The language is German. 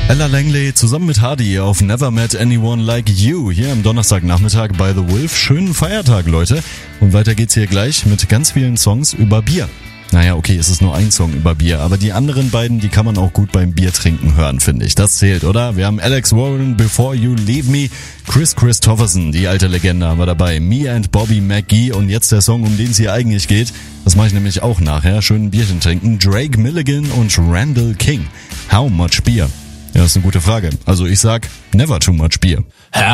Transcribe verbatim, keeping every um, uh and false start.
Ella Langley zusammen mit Hardy auf Never Met Anyone Like You hier am Donnerstagnachmittag bei The Wolf. Schönen Feiertag, Leute. Und weiter geht's hier gleich mit ganz vielen Songs über Bier. Naja, okay, es ist nur ein Song über Bier, aber die anderen beiden, die kann man auch gut beim Biertrinken hören, finde ich. Das zählt, oder? Wir haben Alex Warren, Before You Leave Me, Chris Christopherson, die alte Legende, haben wir dabei, Me and Bobby McGee und jetzt der Song, um den es hier eigentlich geht. Das mache ich nämlich auch nachher. Schön ein Bierchen trinken. Drake Milligan und Randall King. How much Beer? Ja, das ist eine gute Frage. Also ich sag, never too much Beer.